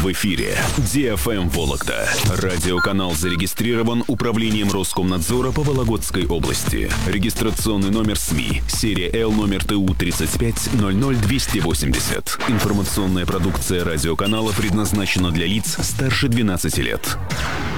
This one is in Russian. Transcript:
В эфире DFM Вологда. Радиоканал зарегистрирован Управлением Роскомнадзора по Вологодской области. Регистрационный номер СМИ. Серия Л номер ТУ 3500280. Информационная продукция радиоканала предназначена для лиц старше 12 лет.